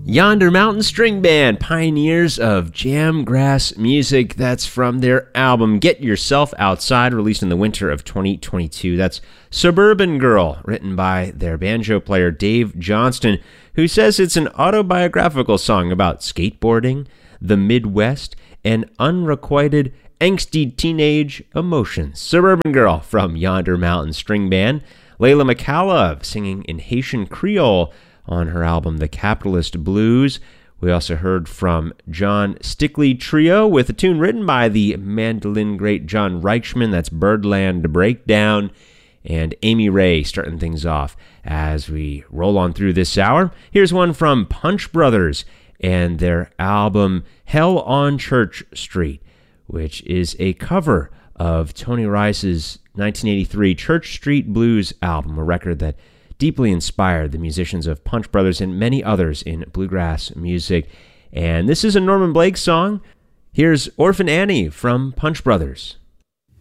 Yonder Mountain String Band, pioneers of jamgrass music. That's from their album Get Yourself Outside, released in the winter of 2022. That's Suburban Girl, written by their banjo player Dave Johnston, who says it's an autobiographical song about skateboarding, the Midwest, and unrequited angsty teenage emotions. Suburban Girl from Yonder Mountain String Band. Layla McCallum singing in Haitian Creole on her album The Capitalist Blues. We also heard from John Stickley Trio with a tune written by the mandolin great John Reichman. That's Birdland Breakdown. And Amy Ray starting things off as we roll on through this hour. Here's one from Punch Brothers and their album Hell on Church Street, which is a cover of Tony Rice's 1983 Church Street Blues album, a record that deeply inspired the musicians of Punch Brothers and many others in bluegrass music. And this is a Norman Blake song. Here's Orphan Annie from Punch Brothers.